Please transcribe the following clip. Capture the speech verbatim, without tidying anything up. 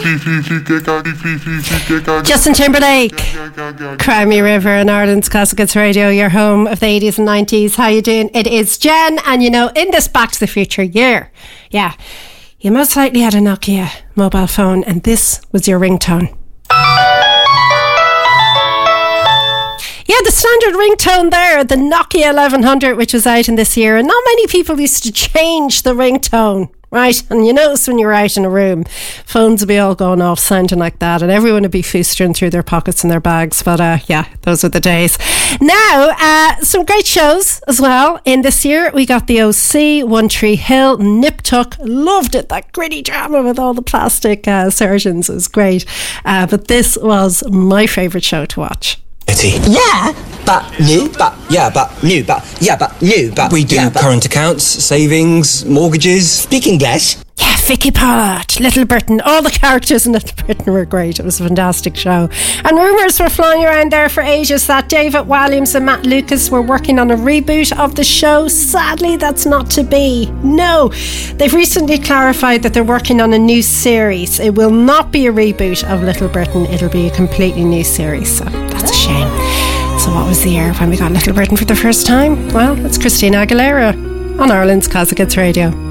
Justin Timberlake, Cry Me River on Ireland's Classic Hits Radio, your home of the eighties and nineties. How you doing? It is Jen, and you know, in this Back to the Future year, yeah, you most likely had a Nokia mobile phone, and this was your ringtone. Yeah, the standard ringtone there, the Nokia eleven hundred, which was out in this year, and not many people used to change the ringtone, right? And you notice when you're out in a room, phones would be all going off sounding like that, and everyone would be feasting through their pockets and their bags. But uh, yeah, those are the days. Now, uh, some great shows as well in this year. We got the O C, One Tree Hill, Nip Tuck. Loved it, that gritty drama with all the plastic uh, surgeons. It was great. Uh, but this was my favourite show to watch. Yeah, but new, but yeah, but new, but yeah, but new, but we do yeah, but current accounts, savings, mortgages. Speak English. Yeah, Vicky Pollard, Little Britain, all the characters in Little Britain were great. It was a fantastic show. And rumours were flying around there for ages that David Walliams and Matt Lucas were working on a reboot of the show. Sadly, that's not to be. No, they've recently clarified that they're working on a new series. It will not be a reboot of Little Britain. It'll be a completely new series. So that's a shame. So what was the year when we got Little Britain for the first time? Well, it's Christina Aguilera on Ireland's Classic Hits Radio.